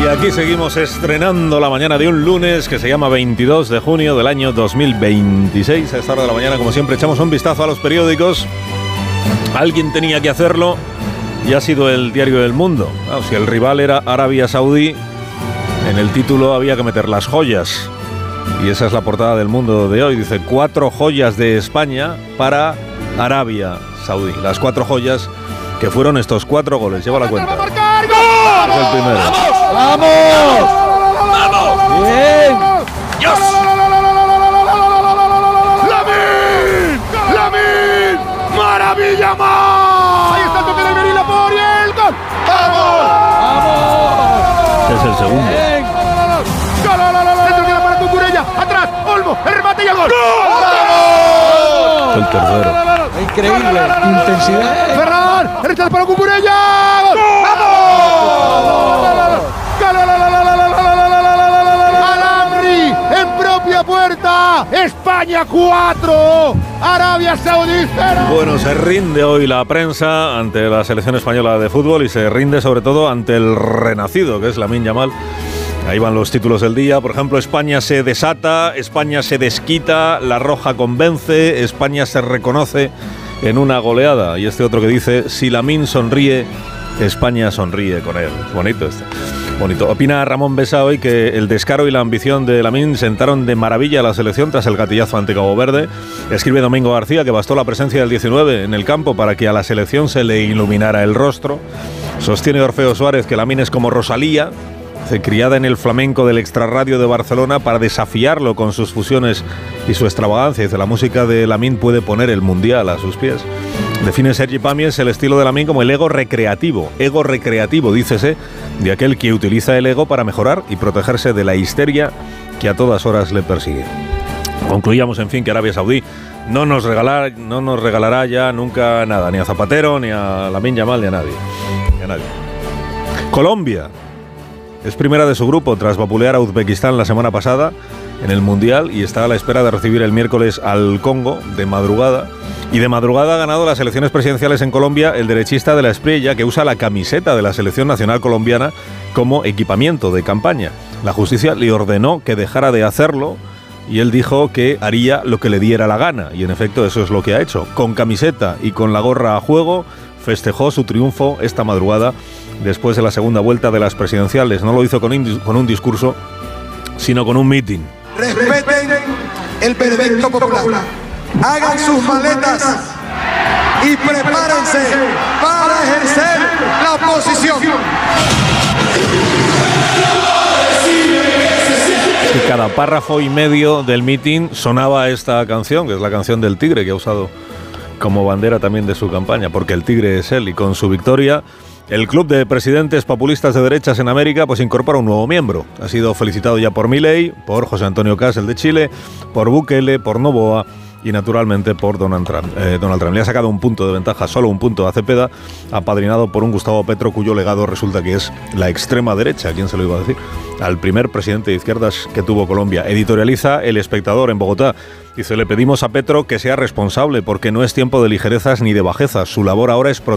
aquí seguimos estrenando la mañana de un lunes que se llama 22 de junio del año 2026. A esta hora de la mañana, como siempre, echamos un vistazo a los periódicos. Alguien tenía que hacerlo y ha sido el Diario del Mundo. Claro, si el rival era Arabia Saudí, en el título había que meter las joyas. Y esa es la portada del Mundo de hoy. Dice 4 joyas de España para Arabia Saudí. Las 4 joyas que fueron estos 4 goles. Lleva la cuenta. Es el primero. ¡Vamos! ¡Vamos! ¡Bien! ¡Dios! ¡Lamine! ¡Maravilla más! Ahí está el toque de Merino por el gol. ¡Vamos! ¡Vamos! Es el segundo. Bien. Dentro queda para Cucurella. Atrás, Olmo, el remate y el gol. Es el tercero. Increíble. Intensidad. Ferran, rechaza para Cucurella. Alamri en propia puerta. España 4, Arabia Saudí 0. Bueno, se rinde hoy la prensa ante la selección española de fútbol y se rinde sobre todo ante el renacido, que es Lamine Yamal. Ahí van los títulos del día. Por ejemplo, España se desata, España se desquita, La Roja convence, España se reconoce en una goleada. Y este otro que dice, si Lamine sonríe, España sonríe con él. Bonito este. Bonito. Opina Ramón Besa hoy que el descaro y la ambición de Lamine sentaron de maravilla a la selección tras el gatillazo ante Cabo Verde. Escribe Domingo García que bastó la presencia del 19 en el campo para que a la selección se le iluminara el rostro. Sostiene Orfeo Suárez que Lamine es como Rosalía, criada en el flamenco del extrarradio de Barcelona para desafiarlo con sus fusiones y su extravagancia. Dice, la música de Lamine puede poner el mundial a sus pies. Define Sergi Pàmies el estilo de Lamine como el ego recreativo, dícese, de aquel que utiliza el ego para mejorar y protegerse de la histeria que a todas horas le persigue. Concluyamos, en fin, que Arabia Saudí no nos regalará ya nunca nada, ni a Zapatero, ni a Lamine Yamal, ni a nadie. Colombia es primera de su grupo tras vapulear a Uzbekistán la semana pasada en el Mundial y está a la espera de recibir el miércoles al Congo de madrugada. Y de madrugada ha ganado las elecciones presidenciales en Colombia el derechista de la Espriella, que usa la camiseta de la selección nacional colombiana como equipamiento de campaña. La justicia le ordenó que dejara de hacerlo y él dijo que haría lo que le diera la gana. Y en efecto eso es lo que ha hecho. Con camiseta y con la gorra a juego festejó su triunfo esta madrugada después de la segunda vuelta de las presidenciales. No lo hizo con un discurso, sino con un mitin. Respeten el veredicto popular. Hagan sus maletas y prepárense para ejercer la oposición. Que cada párrafo y medio del mitin sonaba esta canción, que es la canción del Tigre, que ha usado como bandera también de su campaña, porque el Tigre es él, y con su victoria el Club de Presidentes Populistas de Derechas en América pues incorpora un nuevo miembro. Ha sido felicitado ya por Milei, por José Antonio Kast, el de Chile, por Bukele, por Noboa y naturalmente por Donald Trump. Le ha sacado un punto de ventaja, solo un punto a Cepeda, apadrinado por un Gustavo Petro cuyo legado resulta que es la extrema derecha. ¿Quién se lo iba a decir? Al primer presidente de izquierdas que tuvo Colombia. Editorializa El Espectador en Bogotá. Dice, le pedimos a Petro que sea responsable porque no es tiempo de ligerezas ni de bajezas. Su labor ahora es